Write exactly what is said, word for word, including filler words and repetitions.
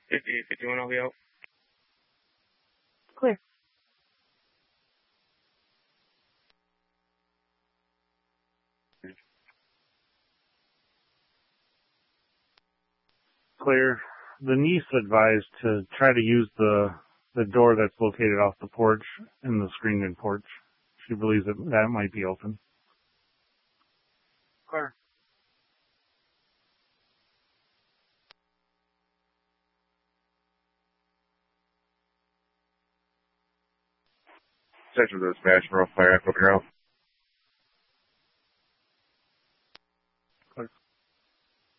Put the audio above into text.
fifty, fifty-one, I'll be out. Clear. Clear. The niece advised to try to use the the door that's located off the porch in the screened-in porch. She believes that that might be open. Clear. Central dispatch, North Fire, open your out.